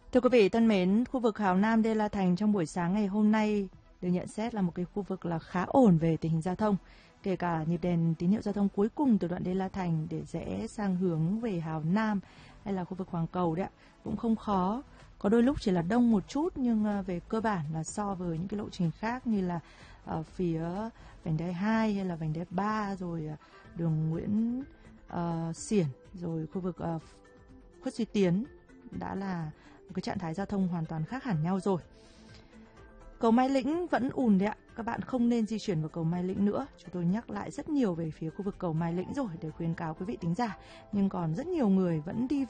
Thưa quý vị thân mến, khu vực Hào Nam Đê La Thành trong buổi sáng ngày hôm nay được nhận xét là một cái khu vực là khá ổn về tình hình giao thông. Kể cả nhịp đèn tín hiệu giao thông cuối cùng từ đoạn Đê La Thành để rẽ sang hướng về Hào Nam hay là khu vực Hoàng Cầu đấy ạ, cũng không khó. Có đôi lúc chỉ là đông một chút nhưng về cơ bản là so với những cái lộ trình khác như là ở phía vành đai 2 hay là vành đai 3 rồi đường Nguyễn Xiển rồi khu vực Khuất Duy Tiến đã là một cái trạng thái giao thông hoàn toàn khác hẳn nhau rồi. Cầu Mai Lĩnh vẫn ùn đấy ạ. Các bạn không nên di chuyển vào cầu Mai Lĩnh nữa. Chúng tôi nhắc lại rất nhiều về phía khu vực cầu Mai Lĩnh rồi để khuyến cáo quý vị thính giả. Nhưng còn rất nhiều người vẫn đi